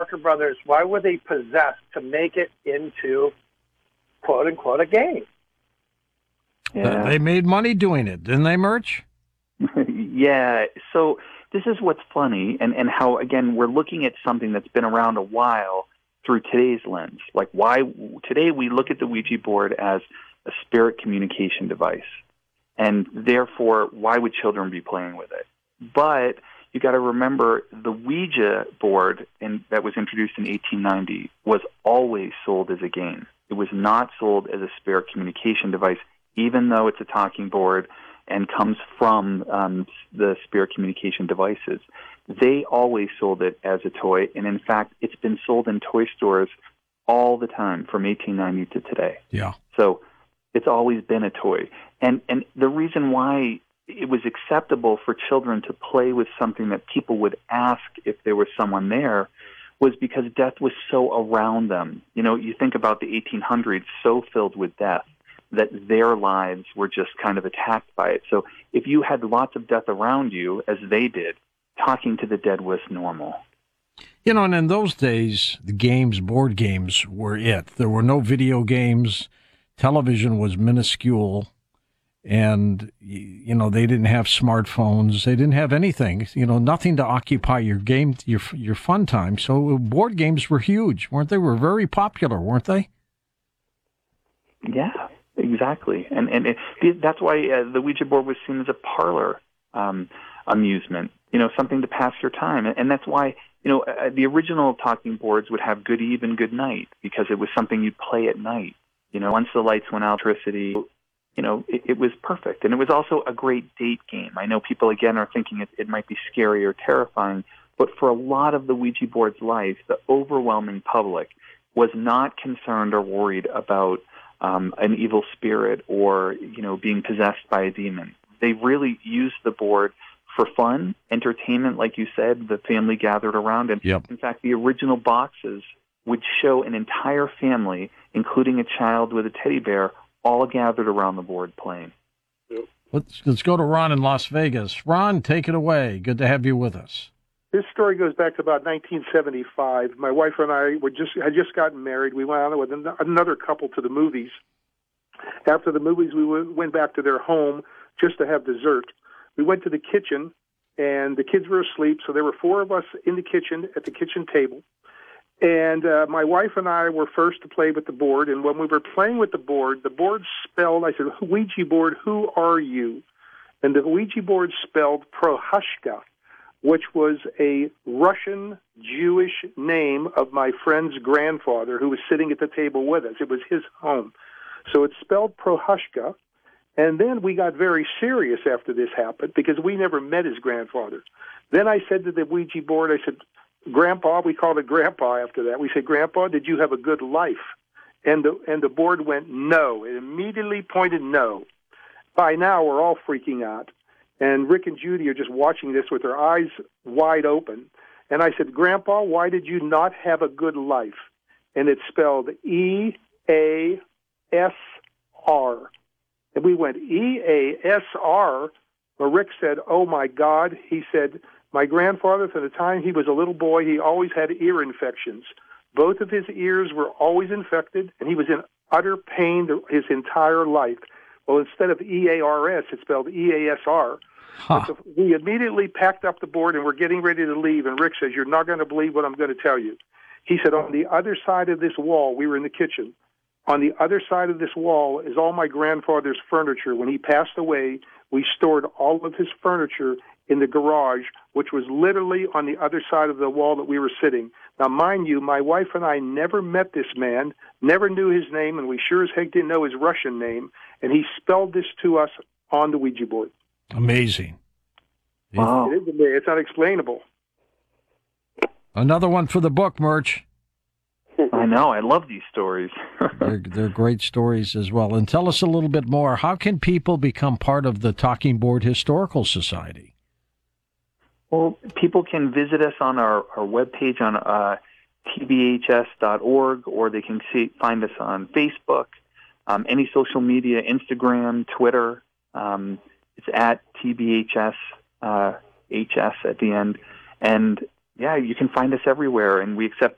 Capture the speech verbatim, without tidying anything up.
Tucker Brothers, why were they possessed to make it into, quote-unquote, a game? Yeah. They made money doing it, didn't they, Murch? Yeah, so this is what's funny, and, and how, again, we're looking at something that's been around a while through today's lens. Like, why today we look at the Ouija board as a spirit communication device, and therefore, why would children be playing with it? But you got to remember, the Ouija board in, that was introduced in eighteen ninety was always sold as a game. It was not sold as a spirit communication device, even though it's a talking board and comes from um, the spirit communication devices. They always sold it as a toy, and in fact, it's been sold in toy stores all the time from eighteen ninety to today. Yeah. So it's always been a toy. And and the reason why it was acceptable for children to play with something that people would ask if there was someone there was because death was so around them. You know, you think about the eighteen hundreds, so filled with death, that their lives were just kind of attacked by it. So if you had lots of death around you, as they did, talking to the dead was normal. You know, and in those days, the games, board games, were it. There were no video games. Television was minuscule. And, you know, they didn't have smartphones. They didn't have anything, you know, nothing to occupy your game, your your fun time. So board games were huge, weren't they? Were very popular, weren't they? Yeah. Exactly, and and it, that's why uh, the Ouija board was seen as a parlor um, amusement. You know, something to pass your time, and, and that's why you know uh, the original talking boards would have good eve and good night because it was something you'd play at night. You know, once the lights went out, electricity. You know, it, it was perfect, and it was also a great date game. I know people again are thinking it, it might be scary or terrifying, but for a lot of the Ouija board's life, the overwhelming public was not concerned or worried about Um, an evil spirit or, you know, being possessed by a demon. They really used the board for fun, entertainment, like you said, the family gathered around. And yep. In fact, the original boxes would show an entire family, including a child with a teddy bear, all gathered around the board playing. Let's, let's go to Ron in Las Vegas. Ron, take it away. Good to have you with us. This story goes back to about nineteen seventy-five. My wife and I were just had just gotten married. We went out with another couple to the movies. After the movies, we went back to their home just to have dessert. We went to the kitchen, and the kids were asleep, so there were four of us in the kitchen at the kitchen table. And uh, my wife and I were first to play with the board, and when we were playing with the board, the board spelled, I said, Ouija board, who are you? And the Ouija board spelled Prohashka, which was a Russian Jewish name of my friend's grandfather who was sitting at the table with us. It was his home. So it spelled Prohashka, and then we got very serious after this happened because we never met his grandfather. Then I said to the Ouija board, I said, Grandpa, we called it Grandpa after that. We said, Grandpa, did you have a good life? And the, and the board went no. It immediately pointed no. By now, we're all freaking out. And Rick and Judy are just watching this with their eyes wide open. And I said, Grandpa, why did you not have a good life? And it's spelled E A S R. And we went, E A S R? Well, Rick said, oh, my God. He said, my grandfather, from the time he was a little boy, he always had ear infections. Both of his ears were always infected, and he was in utter pain his entire life. Well, instead of E A R S, it's spelled E A S R. Huh. So we immediately packed up the board, and we're getting ready to leave, and Rick says, you're not going to believe what I'm going to tell you. He said, on the other side of this wall, we were in the kitchen, on the other side of this wall is all my grandfather's furniture. When he passed away, we stored all of his furniture in the garage, which was literally on the other side of the wall that we were sitting. Now, mind you, my wife and I never met this man, never knew his name, and we sure as heck didn't know his Russian name, and he spelled this to us on the Ouija board. Amazing. Wow. It is, it's unexplainable. Another one for the book, Murch. I know. I love these stories. they're, they're great stories as well. And tell us a little bit more. How can people become part of the Talking Board Historical Society? Well, people can visit us on our, our webpage on uh, T B H S dot org, or they can see, find us on Facebook, um, any social media, Instagram, Twitter. Um, it's at T B H S, uh, H S at the end. And, yeah, you can find us everywhere, and we accept